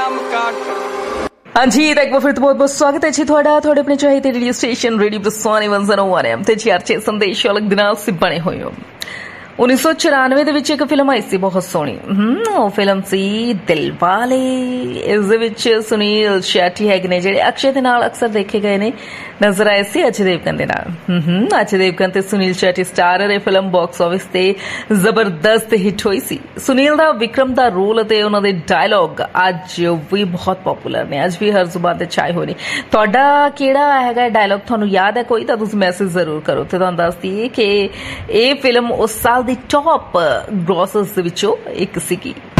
हाँ जी, तो एक बार फिर तो बहुत बहुत स्वागत है जी थोड़ा थोड़े अपने चाहते रेडियो स्टेशन रेडियो प्रसानी 101 एम ते चर्चे संदेश अलग दिनां से बने हुए हो 1994 ਦੇ ਵਿੱਚ ਇੱਕ ਫਿਲਮ ਆਈ ਸੀ ਬਹੁਤ ਸੋਹਣੀ ਉਹ ਫਿਲਮ ਸੀ ਦਿਲਵਾਲੇ। ਇਸ ਦੇ ਵਿੱਚ ਸੁਨੀਲ ਸ਼ੈਟੀ ਹੈਗੇ ਨੇ ਜਿਹੜੇ ਅਕਸ਼ੇ ਦੇ ਨਾਲ ਅਕਸਰ ਦੇਖੇ ਗਏ ਨੇ, ਨਜ਼ਰ ਆਏ ਸੀ ਅਜੇ ਦੇਵਗਨ ਦੇ ਨਾਲ। ਅਜੇ ਦੇਵਗਨ ਤੇ ਸੁਨੀਲ ਸ਼ੈਟੀ ਸਟਾਰਰ ਇਹ ਫਿਲਮ ਬਾਕਸ ਆਫਿਸ ਤੇ ਜ਼ਬਰਦਸਤ ਹਿੱਟ ਹੋਈ ਸੀ। ਸੁਨੀਲ ਦਾ ਵਿਕਰਮ ਦਾ ਰੋਲ ਅਤੇ ਉਹਨਾਂ ਦੇ ਡਾਇਲੌਗ ਅੱਜ ਵੀ ਬਹੁਤ ਪਪੂਲਰ ਨੇ, ਅੱਜ ਵੀ ਹਰ ਜ਼ੁਬਾਨ ਤੇ ਛਾਏ ਹੋਏ ਨੇ। ਤੁਹਾਡਾ ਕਿਹੜਾ ਹੈਗਾ ਡਾਇਲੌਗ ਤੁਹਾਨੂੰ ਯਾਦ ਹੈ ਕੋਈ ਤਾਂ ਤੁਸੀਂ ਮੈਸੇਜ ਜ਼ਰੂਰ ਕਰੋ ਤੇ ਤੁਹਾਨੂੰ ਦੱਸ ਦਈਏ ਕਿ ਇਹ ਫਿਲਮ ਉਸ ਸਾਲ ਦੀ टॉप ग्रॉसर्स ਦੇ ਵਿੱਚੋਂ ਇੱਕ ਸੀਗੀ।